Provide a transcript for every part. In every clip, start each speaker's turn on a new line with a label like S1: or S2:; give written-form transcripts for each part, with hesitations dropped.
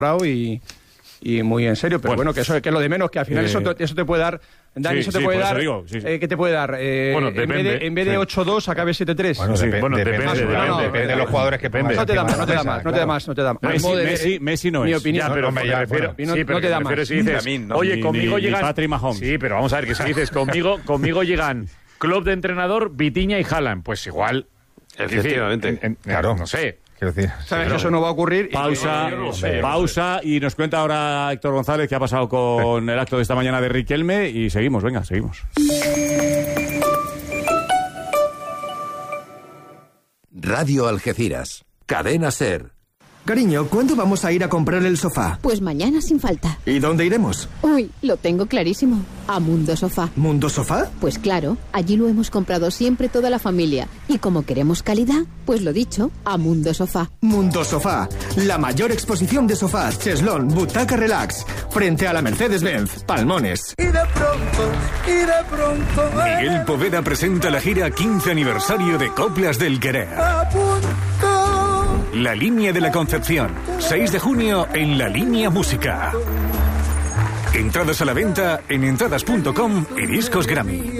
S1: y muy en serio, pero bueno, que eso que es lo de menos, que al final eso te puede dar, Dani, eso te puede dar, ¿qué te puede dar? En vez de 8-2 acabe 7-3.
S2: Depende de los jugadores que pongas.
S1: No te da más.
S3: Messi no es.
S1: Mi opinión.
S2: Ya, pero me refiero,
S1: no te da más.
S2: Si dices, oye, conmigo llegan...
S3: Patrick Mahomes.
S2: Sí, pero vamos a ver, que si dices, conmigo llegan Klopp de entrenador, Vitinha y Haaland, pues igual...
S4: Efectivamente.
S2: Claro, no sé.
S4: Quiero decir,
S1: sabes que eso no va a ocurrir.
S3: Pausa y nos cuenta ahora Héctor González qué ha pasado con el acto de esta mañana de Riquelme y seguimos.
S5: Radio Algeciras, Cadena SER.
S6: Cariño, ¿cuándo vamos a ir a comprar el sofá?
S7: Pues mañana sin falta.
S6: ¿Y dónde iremos?
S7: Uy, lo tengo clarísimo. A Mundo Sofá.
S6: ¿Mundo Sofá?
S7: Pues claro, allí lo hemos comprado siempre toda la familia. Y como queremos calidad, pues lo dicho, a Mundo Sofá.
S6: Mundo Sofá, la mayor exposición de sofás, cheslón, butaca relax, frente a la Mercedes-Benz, Palmones.
S8: Y de pronto...
S9: Miguel Poveda presenta la gira 15 aniversario de Coplas del Querer. La Línea de la Concepción, 6 de junio en La Línea Música. Entradas a la venta en entradas.com y Discos Grammy.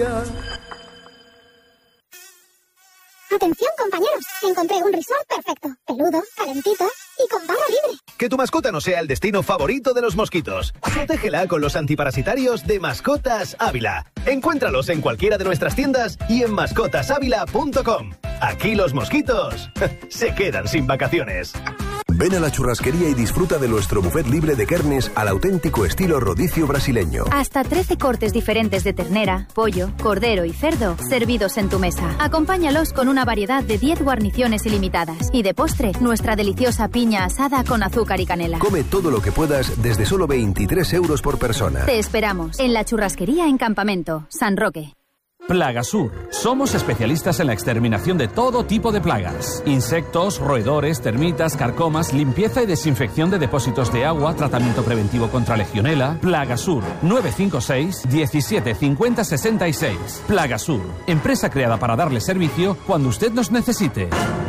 S10: Atención, compañeros, encontré un resort perfecto, peludo, calentito y con barra libre.
S11: Que tu mascota no sea el destino favorito de los mosquitos. Protégela con los antiparasitarios de Mascotas Ávila. Encuéntralos en cualquiera de nuestras tiendas y en mascotasávila.com. Aquí los mosquitos se quedan sin vacaciones.
S12: Ven a la churrasquería y disfruta de nuestro buffet libre de carnes al auténtico estilo rodicio brasileño.
S13: Hasta 13 cortes diferentes de ternera, pollo, cordero y cerdo servidos en tu mesa. Acompáñalos con una variedad de 10 guarniciones ilimitadas. Y de postre, nuestra deliciosa piña asada con azúcar y canela.
S12: Come todo lo que puedas desde solo 23 euros por persona.
S13: Te esperamos en la churrasquería en Campamento, San Roque.
S14: Plagasur. Somos especialistas en la exterminación de todo tipo de plagas. Insectos, roedores, termitas, carcomas, limpieza y desinfección de depósitos de agua, tratamiento preventivo contra legionela. Plagasur. 956 17 50 66. Plagasur. Empresa creada para darle servicio cuando usted nos necesite.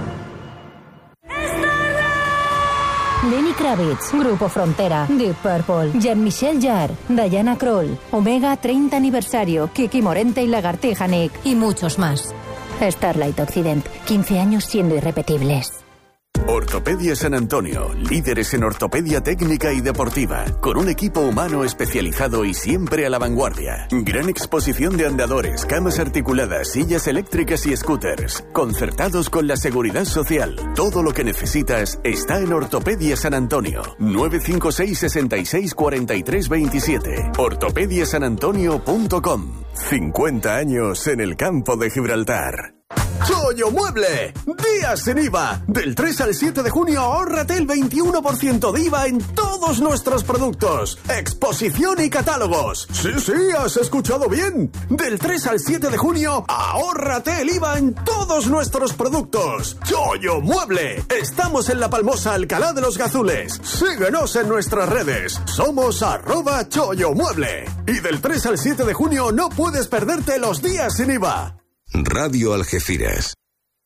S15: Lenny Kravitz, Grupo Frontera, Deep Purple, Jean-Michel Jarre, Diana Krall, Omega 30 aniversario, Kiki Morente y Lagartija Nick y muchos más. Starlight Occident, 15 años siendo irrepetibles.
S16: Ortopedia San Antonio, líderes en ortopedia técnica y deportiva, con un equipo humano especializado y siempre a la vanguardia. Gran exposición de andadores, camas articuladas, sillas eléctricas y scooters, concertados con la seguridad social. Todo lo que necesitas está en Ortopedia San Antonio. 956 66 43 27. ortopediasanantonio.com. 50 años en el campo de Gibraltar.
S17: Chollo Mueble, días sin IVA. Del 3 al 7 de junio ahórrate el 21% de IVA en todos nuestros productos. Exposición y catálogos. Sí, has escuchado bien. Del 3 al 7 de junio ahórrate el IVA en todos nuestros productos. Chollo Mueble. Estamos en La Palmosa, Alcalá de los Gazules. Síguenos en nuestras redes. Somos @Chollo Mueble. Y del 3 al 7 de junio no puedes perderte los días sin IVA.
S5: Radio Algeciras.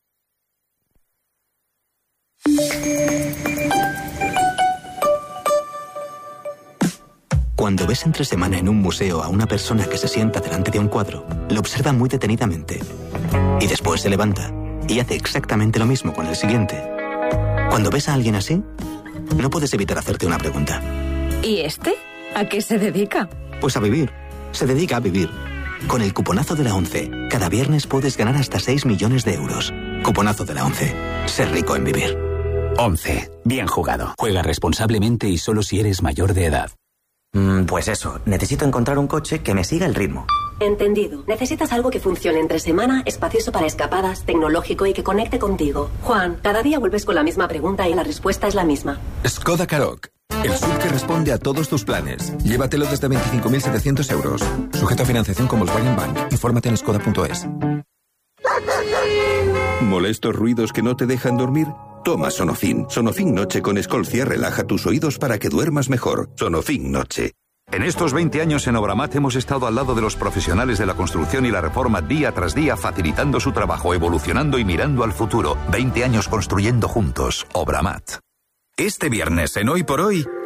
S18: Cuando ves entre semana en un museo a una persona que se sienta delante de un cuadro, lo observa muy detenidamente y después se levanta y hace exactamente lo mismo con el siguiente. Cuando ves a alguien así, no puedes evitar hacerte una pregunta.
S19: ¿Y este? ¿A qué se dedica?
S18: Pues a vivir. Se dedica a vivir. Con el cuponazo de la 11, cada viernes puedes ganar hasta 6 millones de euros. Cuponazo de la 11. Ser rico en vivir.
S20: 11. Bien jugado. Juega responsablemente y solo si eres mayor de edad.
S7: Pues eso, necesito encontrar un coche que me siga el ritmo.
S12: Entendido. Necesitas algo que funcione entre semana, espacioso para escapadas, tecnológico y que conecte contigo. Juan, cada día vuelves con la misma pregunta y la respuesta es la misma.
S5: Skoda Karoq. El SUV que responde a todos tus planes. Llévatelo desde 25.700 euros. Sujeto a financiación con Volkswagen Bank. Infórmate en skoda.es.
S15: ¿Molestos ruidos que no te dejan dormir? Toma Sonofin. Sonofin Noche con Escolcia relaja tus oídos para que duermas mejor. Sonofin Noche.
S3: En estos 20 años en Obramat hemos estado al lado de los profesionales de la construcción y la reforma día tras día, facilitando su trabajo, evolucionando y mirando al futuro. 20 años construyendo juntos. Obramat.
S17: Este viernes en Hoy por Hoy,